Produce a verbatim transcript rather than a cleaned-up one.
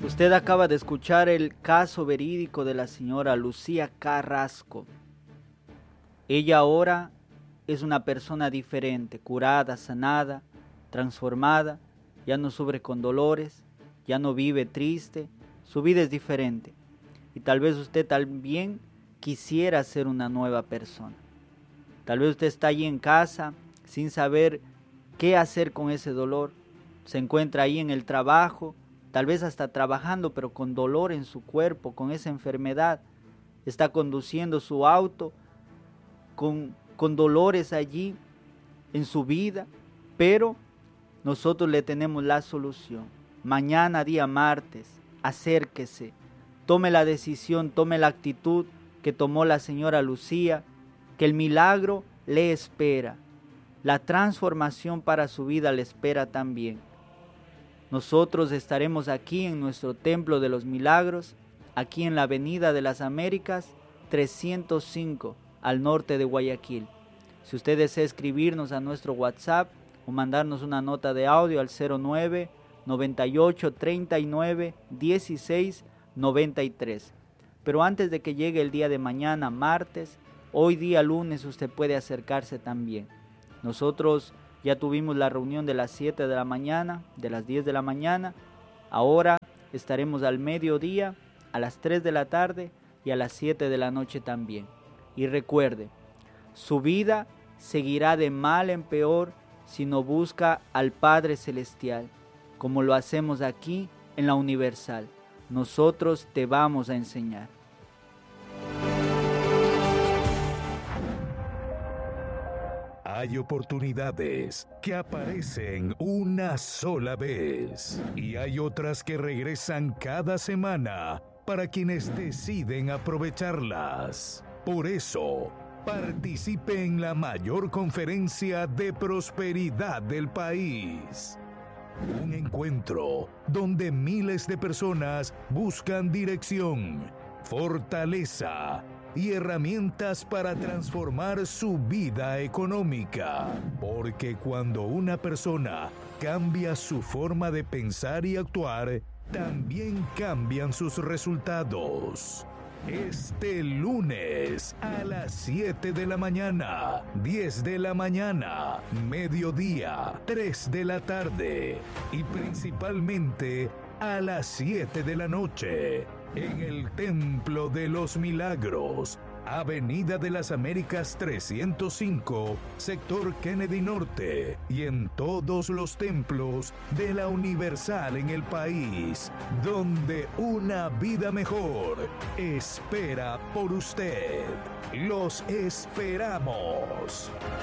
Usted acaba de escuchar el caso verídico de la señora Lucía Carrasco. Ella ahora es una persona diferente, curada, sanada, transformada, ya no sufre con dolores, ya no vive triste, su vida es diferente. Y tal vez usted también quisiera ser una nueva persona. Tal vez usted está allí en casa sin saber qué hacer con ese dolor. Se encuentra ahí en el trabajo, tal vez hasta trabajando, pero con dolor en su cuerpo, con esa enfermedad. Está conduciendo su auto con, con dolores allí en su vida, pero nosotros le tenemos la solución. Mañana, día martes, acérquese, tome la decisión, tome la actitud que tomó la señora Lucía, que el milagro le espera. La transformación para su vida le espera también. Nosotros estaremos aquí en nuestro Templo de los Milagros, aquí en la Avenida de las Américas, trescientos cinco, al norte de Guayaquil. Si usted desea escribirnos a nuestro WhatsApp o mandarnos una nota de audio al cero nueve, noventa y ocho, treinta y nueve, dieciséis, noventa y tres. Pero antes de que llegue el día de mañana, martes, hoy día lunes, usted puede acercarse también. Nosotros ya tuvimos la reunión de las siete de la mañana, de las diez de la mañana. Ahora estaremos al mediodía, a las tres de la tarde y a las siete de la noche también. Y recuerde, su vida seguirá de mal en peor si no busca al Padre Celestial, como lo hacemos aquí en la Universal. Nosotros te vamos a enseñar. Hay oportunidades que aparecen una sola vez y hay otras que regresan cada semana para quienes deciden aprovecharlas. Por eso, participe en la mayor conferencia de prosperidad del país. Un encuentro donde miles de personas buscan dirección, fortaleza y herramientas para transformar su vida económica. Porque cuando una persona cambia su forma de pensar y actuar, también cambian sus resultados. Este lunes a las siete de la mañana, diez de la mañana, mediodía, tres de la tarde y principalmente a las siete de la noche. En el Templo de los Milagros, Avenida de las Américas trescientos cinco, sector Kennedy Norte, y en todos los templos de la Universal en el país, donde una vida mejor espera por usted. Los esperamos.